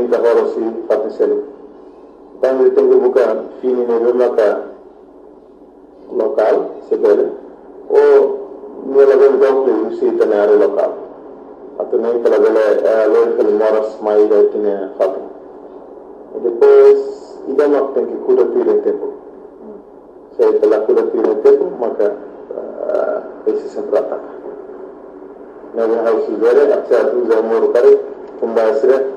ta horo si fati selu tangi tengu buka fini ne bemaka lokal sebele o nela ben gawle usi tanare lokal atau nem kala bele loy khali moras mai da tine fati depois idama tenki kuda tire tempo se pela kuda tire tempo maka esse sempre ataca na hausi vere acha tu zamoro kare kumbasire